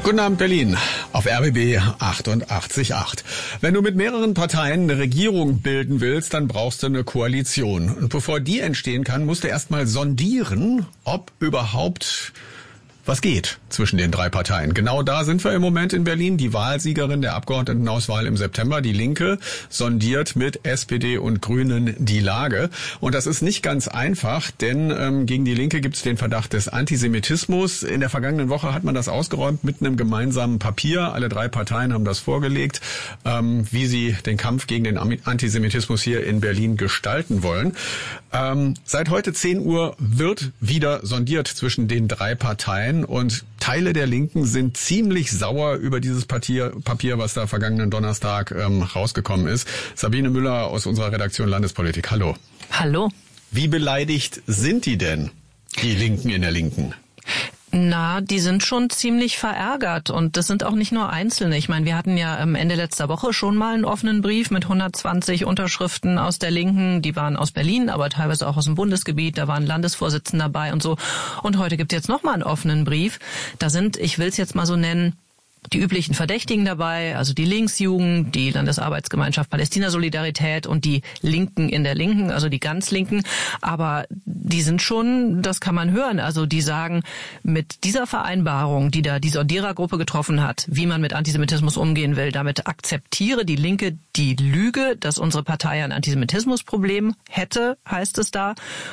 Guten Abend Berlin auf RBB 88.8. Wenn du mit mehreren Parteien eine Regierung bilden willst, dann brauchst du eine Koalition. Und bevor die entstehen kann, musst du erstmal sondieren, ob überhaupt was geht zwischen den drei Parteien. Genau da sind wir im Moment in Berlin. Die Wahlsiegerin der Abgeordnetenauswahl im September, die Linke, sondiert mit SPD und Grünen die Lage. Und das ist nicht ganz einfach, denn gegen die Linke gibt es den Verdacht des Antisemitismus. In der vergangenen Woche hat man das ausgeräumt mit einem gemeinsamen Papier. Alle drei Parteien haben das vorgelegt, wie sie den Kampf gegen den Antisemitismus hier in Berlin gestalten wollen. Seit heute 10 Uhr wird wieder sondiert zwischen den drei Parteien. Und Teile der Linken sind ziemlich sauer über dieses Papier, was da vergangenen Donnerstag rausgekommen ist. Sabine Müller aus unserer Redaktion Landespolitik. Hallo. Hallo. Wie beleidigt sind die denn, die Linken in der Linken? Na, die sind schon ziemlich verärgert und das sind auch nicht nur Einzelne. Ich meine, wir hatten ja am Ende letzter Woche schon mal einen offenen Brief mit 120 Unterschriften aus der Linken. Die waren aus Berlin, aber teilweise auch aus dem Bundesgebiet. Da waren Landesvorsitzende dabei und so. Und heute gibt es jetzt nochmal einen offenen Brief. Da sind, ich will es jetzt mal so nennen, die üblichen Verdächtigen dabei, also die Linksjugend, die Landesarbeitsgemeinschaft Palästina Solidarität und die Linken in der Linken, also die ganz Linken. Aber die sind schon, das kann man hören, also die sagen, mit dieser Vereinbarung, die da die Sondierergruppe getroffen hat, wie man mit Antisemitismus umgehen will, damit akzeptiere die Linke die Lüge, dass unsere Partei ein Antisemitismusproblem hätte, heißt es da.